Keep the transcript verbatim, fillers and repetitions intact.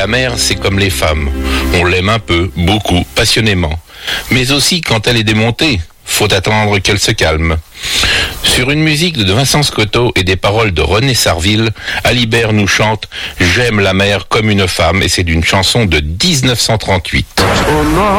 La mer, c'est comme les femmes. On l'aime un peu, beaucoup, passionnément. Mais aussi quand elle est démontée, faut attendre qu'elle se calme. Sur une musique de Vincent Scotto et des paroles de René Sarville, Alibert nous chante « J'aime la mer comme une femme » et c'est d'une chanson de dix-neuf cent trente-huit.